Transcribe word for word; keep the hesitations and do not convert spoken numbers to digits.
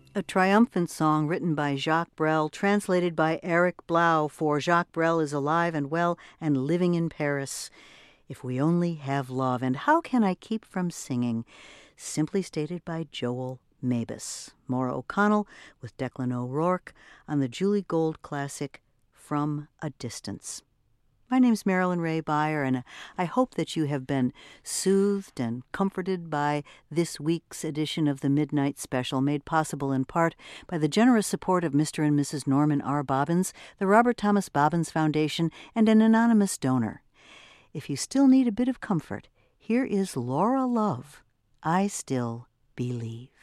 A triumphant song written by Jacques Brel, translated by Eric Blau, for Jacques Brel is alive and well and living in Paris. If we only have love, and how can I keep from singing? Simply stated by Joel Mabus. Maura O'Connell with Declan O'Rourke on the Julie Gold classic From a Distance. My name's Marilyn Ray Beyer, and I hope that you have been soothed and comforted by this week's edition of the Midnight Special, made possible in part by the generous support of Mister and Missus Norman R. Bobbins, the Robert Thomas Bobbins Foundation, and an anonymous donor. If you still need a bit of comfort, here is Laura Love, I Still Believe.